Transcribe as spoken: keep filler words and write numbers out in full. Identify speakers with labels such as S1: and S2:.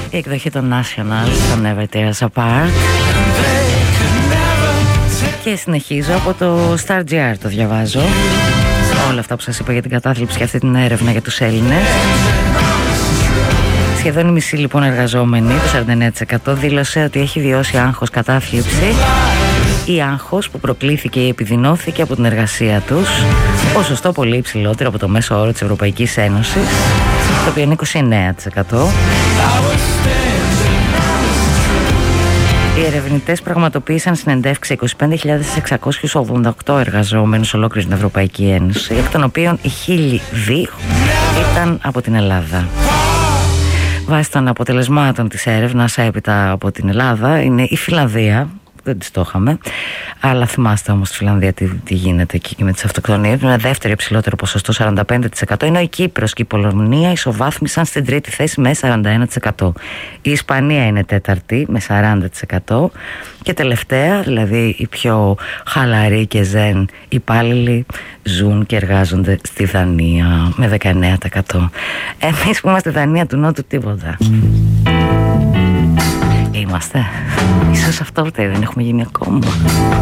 S1: Η εκδοχή των National, το Never Tear Us Apart. Και συνεχίζω από το Star τζι αρ, το διαβάζω. Όλα αυτά που σας είπα για την κατάθλιψη και αυτή την έρευνα για τους Έλληνες. Σχεδόν η μισή λοιπόν εργαζόμενη, το σαράντα εννέα τοις εκατό, δήλωσε ότι έχει βιώσει άγχος, κατάθλιψη ή άγχος που προκλήθηκε ή επιδεινώθηκε από την εργασία τους. Ποσοστό πολύ υψηλότερο από το μέσο όρο της Ευρωπαϊκής Ένωσης, το οποίο είναι είκοσι εννέα τοις εκατό. Οι ερευνητές πραγματοποίησαν συνεντεύξεις είκοσι πέντε χιλιάδες εξακόσιους ογδόντα οκτώ εργαζόμενους ολόκληρη στην Ευρωπαϊκή Ένωση, εκ των οποίων οι χίλιοι δύο ήταν από την Ελλάδα. Βάσει των αποτελεσμάτων της έρευνας έπειτα από την Ελλάδα είναι η Φιλανδία, δεν τις το είχαμε, αλλά θυμάστε όμως τη Φιλανδία τι, τι γίνεται εκεί και με τις αυτοκτονίες, με ένα δεύτερο υψηλότερο ποσοστό σαράντα πέντε τοις εκατό, ενώ η Κύπρος και η Πολωνία ισοβάθμισαν στην τρίτη θέση με σαράντα ένα τοις εκατό. Η Ισπανία είναι τέταρτη με σαράντα τοις εκατό και τελευταία, δηλαδή οι πιο χαλαροί και ζεν υπάλληλοι, ζουν και εργάζονται στη Δανία με δεκαεννέα τοις εκατό. Εμείς που είμαστε Δανία του Νότου τίποτα. Είμαστε. Ίσως αυτό δεν έχουμε γίνει ακόμα.